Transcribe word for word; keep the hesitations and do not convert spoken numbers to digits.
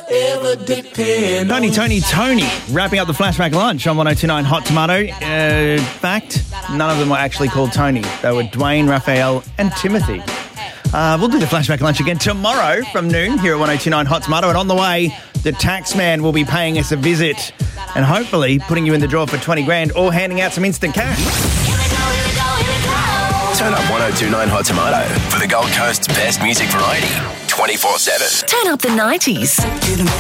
ever depend Tony, Tony, Tony, wrapping up the flashback lunch on one oh two point nine Hot Tomato. Uh, fact, none of them were actually called Tony. They were Dwayne, Raphael and Timothy. Uh, we'll do the flashback lunch again tomorrow from noon here at one oh two point nine Hot Tomato. And on the way, the tax man will be paying us a visit and hopefully putting you in the draw for twenty grand or handing out some instant cash. Turn up one oh two point nine Hot Tomato for the Gold Coast's best music variety, twenty-four seven. Turn up the nineties.